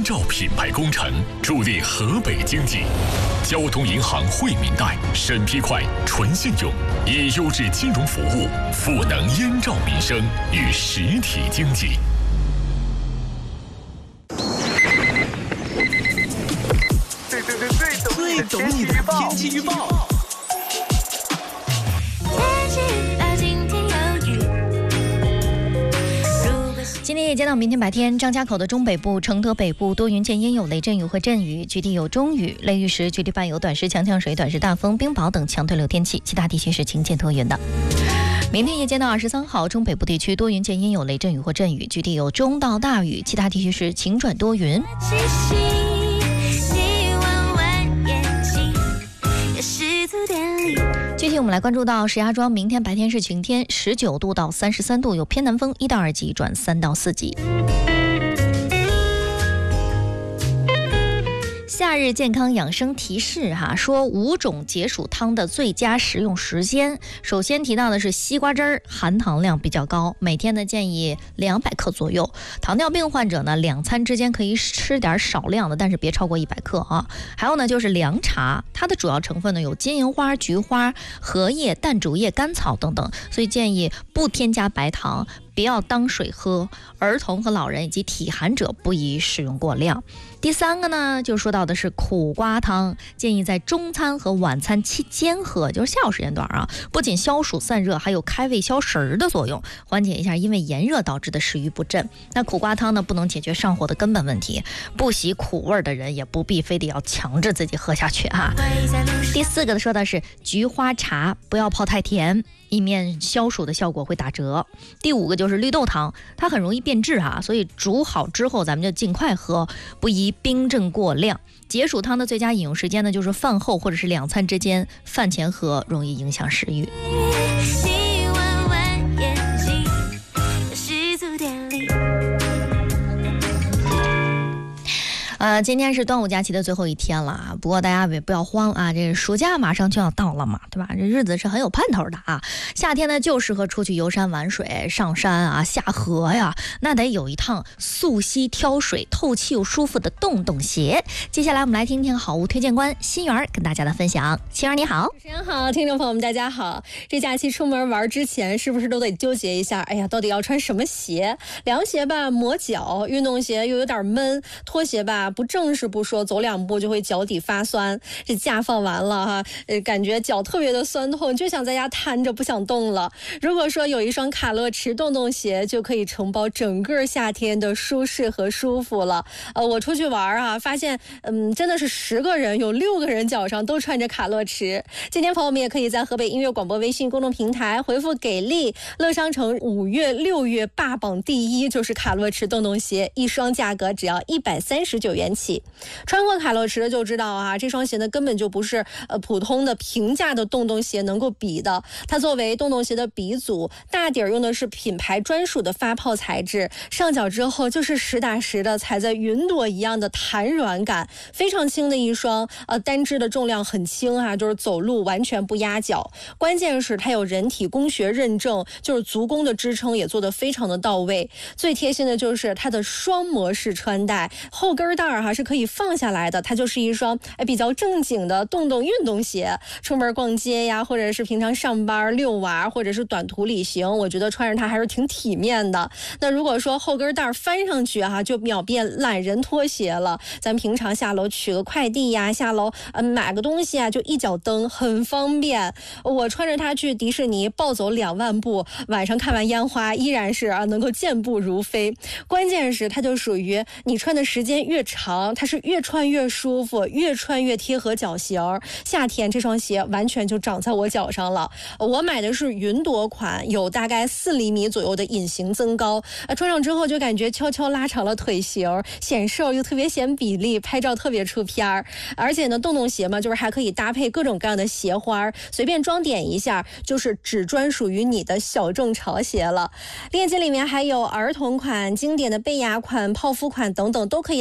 燕赵品牌工程，助力河北经济。交通银行惠民贷，审批快，纯信用，以优质金融服务赋能燕赵民生与实体经济。 最懂你的天气预报。 今天夜间到明天白天，张家口的中北部、承德北部多云见阴有雷阵雨或阵雨，局地有中雨，雷雨时局地伴有短时强降水、短时大风、冰雹等强对流天气，其他地区是晴间多云的。明天夜间到23号，中北部地区多云见阴有雷阵雨或阵雨，局地有中到大雨，其他地区是晴转多云。具体我们来关注到石家庄，明天白天是晴天，19度到33度，有偏南风1到2级转3到4级。夏日健康养生提示说5种解暑汤的最佳食用时间。首先提到的是西瓜汁儿，含糖量比较高，每天呢建议200克左右。糖尿病患者呢2餐之间可以吃点少量的，但是别超过100克啊。还有呢就是凉茶，它的主要成分呢有金银花、菊花、荷叶、淡竹叶、甘草等等，所以建议不添加白糖，不要当水喝，儿童和老人以及体寒者不宜使用过量。第三个呢，就说到的是苦瓜汤，建议在中餐和晚餐期间喝，就是下午时间段啊，不仅消暑散热，还有开胃消食儿的作用，缓解一下因为炎热导致的食欲不振。那苦瓜汤呢，不能解决上火的根本问题，不喜苦味的人也不必非得要强制自己喝下去啊。第四个说的是菊花茶，不要泡太甜，以免消暑的效果会打折。第5个就是绿豆汤，它很容易变质所以煮好之后咱们就尽快喝，不宜冰镇过量。解暑汤的最佳饮用时间呢，就是饭后或者是2餐之间，饭前喝容易影响食欲。今天是端午假期的最后一天了，不过大家也不要慌啊，这暑假马上就要到了嘛，对吧？这日子是很有盼头的啊。夏天呢就适合出去游山玩水，上山下河呀，那得有一趟溯溪挑水、透气又舒服的洞洞鞋。接下来我们来听听好物推荐官心媛跟大家的分享。心媛你好。 主持人好，听众朋友们大家好。这假期出门玩之前，是不是都得纠结一下？哎呀，到底要穿什么鞋？凉鞋吧磨脚，运动鞋又有点闷，拖鞋吧不正式不说，走2步就会脚底发酸。这假放完了感觉脚特别的酸痛，就想在家瘫着不想动了。如果说有一双卡乐驰洞洞鞋，就可以承包整个夏天的舒适和舒服了。我出去玩发现真的是10个人有6个人脚上都穿着卡乐驰。今天朋友们也可以在河北音乐广播微信公众平台回复给力，乐商城5月6月霸榜第1就是卡乐驰洞洞鞋，一双价格只要139元起。穿过卡乐驰的就知道这双鞋呢根本就不是普通的平价的洞洞鞋能够比的。它作为洞洞鞋的鼻祖，大底用的是品牌专属的发泡材质，上脚之后就是实打实的踩在云朵一样的弹软感，非常轻的一双单只的重量很轻就是走路完全不压脚。关键是它有人体工学认证，就是足弓的支撑也做得非常的到位。最贴心的就是它的双模式穿戴，后跟带是可以放下来的，它就是一双比较正经的洞洞运动鞋。出门逛街呀，或者是平常上班遛娃，或者是短途旅行，我觉得穿着它还是挺体面的。那如果说后跟带翻上去就秒变懒人拖鞋了。咱平常下楼取个快递呀，下楼买个东西就一脚蹬，很方便。我穿着它去迪士尼暴走2万步，晚上看完烟花依然是能够健步如飞。关键是它就属于你穿的时间越长，它是越穿越舒服，越穿越贴合脚型。夏天这双鞋完全就长在我脚上了。我买的是云朵款，有大概4厘米左右的隐形增高，穿上之后就感觉悄悄拉长了腿型，显瘦又特别显比例，拍照特别出片儿。而且呢，洞洞鞋嘛，就是还可以搭配各种各样的鞋花，随便装点一下，就是只专属于你的小众潮鞋了。链接里面还有儿童款、经典的贝雅款、泡芙款等等，都可以来选择。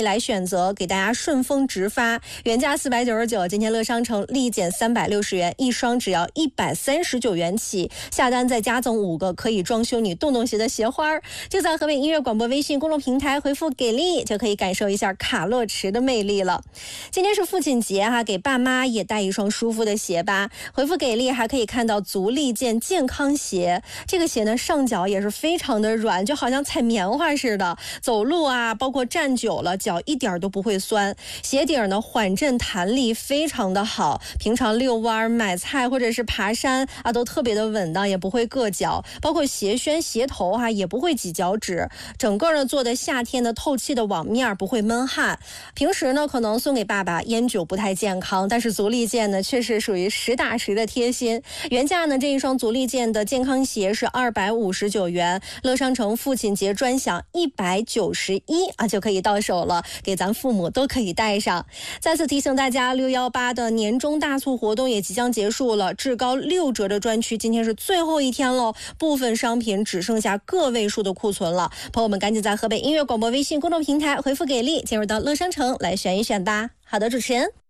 择给大家顺丰直发，原价499，今天乐商城立减360元，一双只要139元起，下单再加赠5个可以装修你洞洞鞋的鞋花。就在河北音乐广播微信公众平台回复给力，就可以感受一下卡乐驰的魅力了。今天是父亲节哈，给爸妈也带一双舒服的鞋吧。回复给力还可以看到足力健健康鞋，这个鞋呢上脚也是非常的软，就好像踩棉花似的，走路啊包括站久了脚一点都不会酸。鞋底呢缓震弹力非常的好，平常遛弯买菜或者是爬山啊都特别的稳当，也不会硌脚，包括鞋楦鞋头也不会挤脚趾，整个呢做的夏天的透气的网面，不会闷汗。平时呢可能送给爸爸烟酒不太健康，但是足力健呢确实属于实打实的贴心。原价呢这一双足力健的健康鞋是259元，乐商城父亲节专享191就可以到手了，给咱父母都可以带上。再次提醒大家，618的年终大促活动也即将结束了，至高6折的专区今天是最后一天喽，部分商品只剩下个位数的库存了，朋友们赶紧在河北音乐广播微信公众平台回复给力，进入到乐商城来选一选吧。好的，主持人。